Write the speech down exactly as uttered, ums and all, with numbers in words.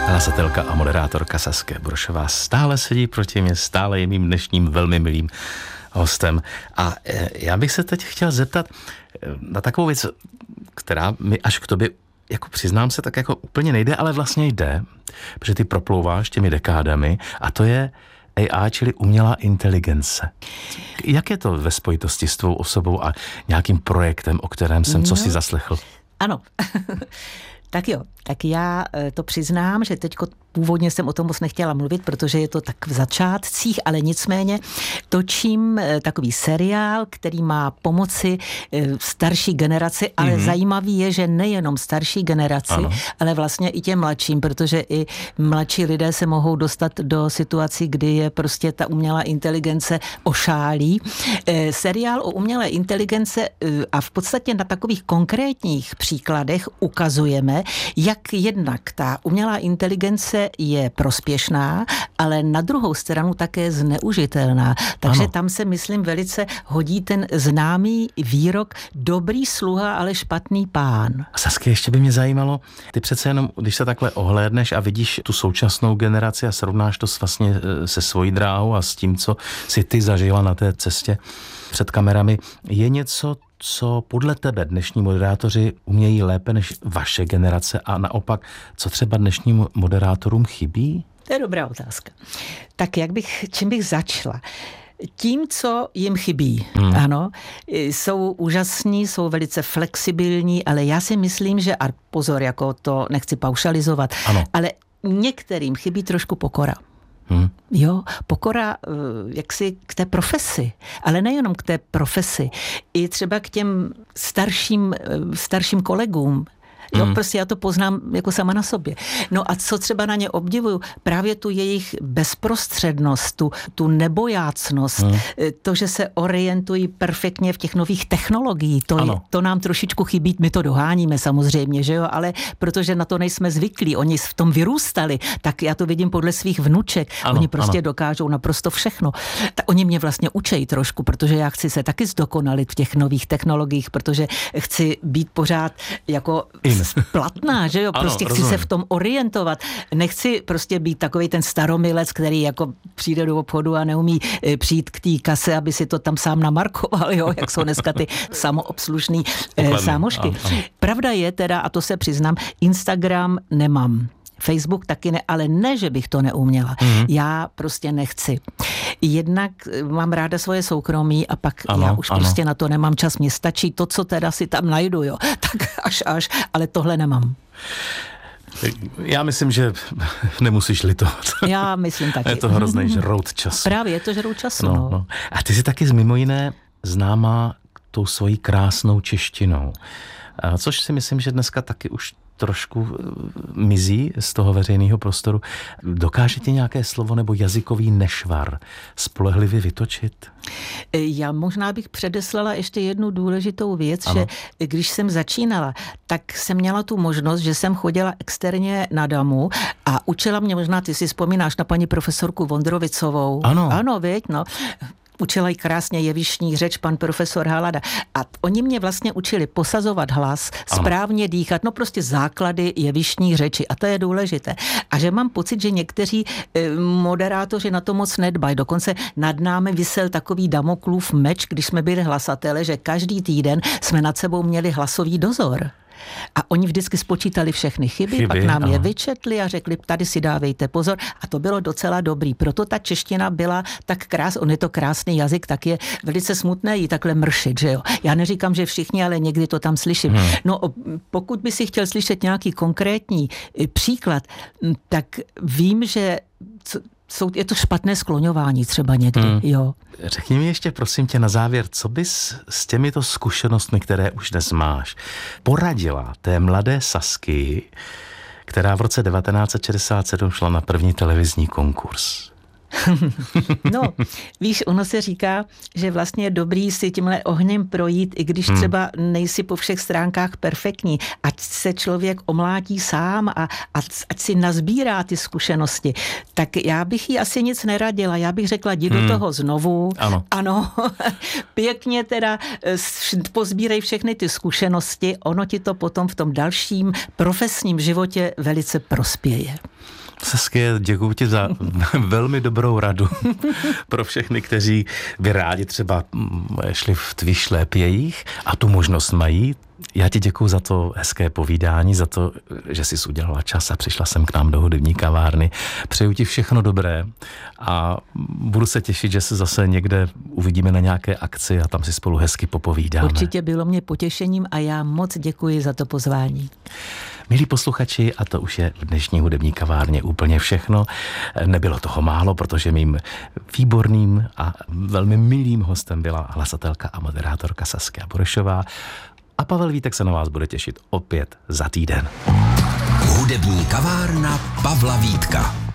Hlasatelka a moderátorka Saskia Brošová stále sedí proti mě, stále je mým dnešním velmi milým hostem. A já bych se teď chtěl zeptat na takovou věc, která mi až k tobě, jako přiznám se, tak jako úplně nejde, ale vlastně jde, protože ty proplouváš těmi dekádami a to je A I, čili umělá inteligence. Jak je to ve spojitosti s tvou osobou a nějakým projektem, o kterém jsem co no, si zaslechl? Ano. Tak jo, tak já to přiznám, že teďko původně jsem o tom moc nechtěla mluvit, protože je to tak v začátcích, ale nicméně točím takový seriál, který má pomoci starší generaci, ale mm-hmm. zajímavý je, že nejenom starší generaci, ano. ale vlastně i těm mladším, protože i mladší lidé se mohou dostat do situací, kdy je prostě ta umělá inteligence ošálí. Seriál o umělé inteligence a v podstatě na takových konkrétních příkladech ukazujeme, jak jednak ta umělá inteligence je prospěšná, ale na druhou stranu také zneužitelná. Takže ano. tam se, myslím, velice hodí ten známý výrok dobrý sluha, ale špatný pán. Saskia, ještě by mě zajímalo, ty přece jenom, když se takhle ohlédneš a vidíš tu současnou generaci a srovnáš to vlastně se svojí dráhou a s tím, co si ty zažila na té cestě před kamerami, je něco, co podle tebe dnešní moderátoři umějí lépe než vaše generace a naopak, co třeba dnešním moderátorům chybí? To je dobrá otázka. Tak jak bych, čím bych začala? Tím, co jim chybí, hmm. ano, jsou úžasní, jsou velice flexibilní, ale já si myslím, že, a pozor, jako to nechci paušalizovat, ano. ale některým chybí trošku pokora. Hmm. Jo, pokora jaksi k té profesi, ale nejenom k té profesi, i třeba k těm starším, starším kolegům. Jo, hmm. prostě já to poznám jako sama na sobě. No a co třeba na ně obdivuju? Právě tu jejich bezprostřednost, tu, tu nebojácnost, hmm. to, že se orientují perfektně v těch nových technologiích, to, je, to nám trošičku chybí, my to doháníme samozřejmě, že jo, ale protože na to nejsme zvyklí, oni v tom vyrůstali, tak já to vidím podle svých vnuček, ano, oni prostě ano. dokážou naprosto všechno. Tak oni mě vlastně učejí trošku, protože já chci se taky zdokonalit v těch nových technologiích, protože chci být pořád jako platná, že jo, ano, prostě chci rozumím. se v tom orientovat. Nechci prostě být takový ten staromilec, který jako přijde do obchodu a neumí přijít k té kase, aby si to tam sám namarkoval, jo, jak jsou dneska ty samoobslužný eh, sámošky. Ano, ano. Pravda je teda, a to se přiznám, Instagram nemám. Facebook taky ne, ale ne, že bych to neuměla. Mm-hmm. Já prostě nechci. Jednak mám ráda svoje soukromí a pak ano, já už ano. prostě na to nemám čas. Mně stačí to, co teda si tam najdu, jo. Tak až až, ale tohle nemám. Já myslím, že nemusíš litovat. Já myslím taky. Je to hrozný žrout času. Právě, je to žrout času. No, no. No. A ty jsi taky mimo jiné známá tou svojí krásnou češtinou. Což si myslím, že dneska taky už trošku mizí z toho veřejného prostoru. Dokáže ti nějaké slovo nebo jazykový nešvar spolehlivě vytočit? Já možná bych předeslala ještě jednu důležitou věc, ano. že když jsem začínala, tak jsem měla tu možnost, že jsem chodila externě na Damu a učila mě, možná ty si vzpomínáš na paní profesorku Vondrovicovou. Ano. Ano, viď, no. Učila jí krásně jevištní řeč pan profesor Halada. A oni mě vlastně učili posazovat hlas, ano. správně dýchat, no prostě základy jevištní řeči. A to je důležité. A že mám pocit, že někteří e, moderátoři na to moc nedbají. Dokonce nad námi visel takový Damoklův meč, když jsme byli hlasatele, že každý týden jsme nad sebou měli hlasový dozor. A oni vždycky spočítali všechny chyby, chyby pak nám aha. je vyčetli a řekli, tady si dávejte pozor. A to bylo docela dobrý. Proto ta čeština byla tak krásná. On je to krásný jazyk, tak je velice smutné jí takhle mršit, že jo. Já neříkám, že všichni, ale někdy to tam slyším. Hmm. No, pokud by si chtěl slyšet nějaký konkrétní příklad, tak vím, že jsou, je to špatné skloňování třeba někdy, hmm. jo. Řekni mi ještě, prosím tě, na závěr, co bys s těmito zkušenostmi, které už dnes máš, poradila té mladé Saskii, která v roce devatenáct set šedesát sedm šla na první televizní konkurs? No, víš, ono se říká, že vlastně je dobrý si tímhle ohněm projít, i když hmm. třeba nejsi po všech stránkách perfektní. Ať se člověk omlátí sám a ať si nazbírá ty zkušenosti. Tak já bych jí asi nic neradila. Já bych řekla, jdi hmm. do toho znovu. Ano. Ano. Pěkně teda pozbírej všechny ty zkušenosti. Ono ti to potom v tom dalším profesním životě velice prospěje. Saskie, děkuji ti za velmi dobrou radu pro všechny, kteří by rádi třeba šli v tvých šlépějích a tu možnost mají. Já ti děkuji za to hezké povídání, za to, že jsi udělala čas a přišla sem k nám do hudební kavárny. Přeju ti všechno dobré a budu se těšit, že se zase někde uvidíme na nějaké akci a tam si spolu hezky popovídáme. Určitě bylo mě potěšením a já moc děkuji za to pozvání. Milí posluchači, a to už je v dnešní hudební kavárně úplně všechno. Nebylo toho málo, protože mým výborným a velmi milým hostem byla hlasatelka a moderátorka Saskia Burešová. A Pavel Vítek se na vás bude těšit opět za týden. Hudební kavárna Pavla Vítka.